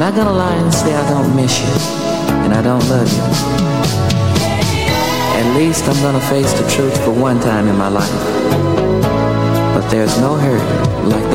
not gonna lie and say I don't miss you, and I don't love you. At least I'm gonna face the truth for one time in my life. But there's no hurt like